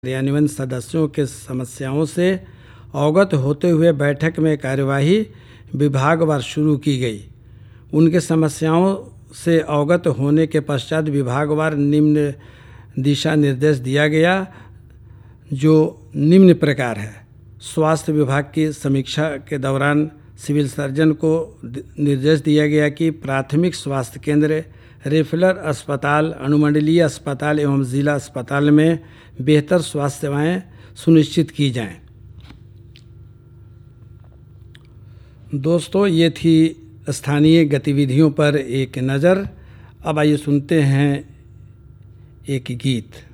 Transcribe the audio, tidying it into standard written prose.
कार्यान्वयन सदस्यों के समस्याओं से अवगत होते हुए बैठक में कार्यवाही विभागवार शुरू की गई। उनके समस्याओं से अवगत होने के पश्चात विभागवार निम्न दिशा निर्देश दिया गया, जो निम्न प्रकार है। स्वास्थ्य विभाग की समीक्षा के दौरान सिविल सर्जन को निर्देश दिया गया कि प्राथमिक स्वास्थ्य केंद्र, रेफरल अस्पताल, अनुमंडलीय अस्पताल एवं जिला अस्पताल में बेहतर स्वास्थ्य सेवाएं सुनिश्चित की जाएं। दोस्तों, ये थी स्थानीय गतिविधियों पर एक नज़र। अब आइए सुनते हैं एक गीत।